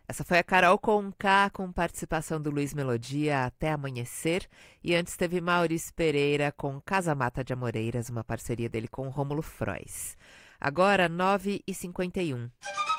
Essa foi a Carol Conká com participação do Luiz Melodia, Até Amanhecer. E antes teve Maurício Pereira com Casa Mata de Amoreiras, uma parceria dele com Rômulo Frois. Agora, 9h51.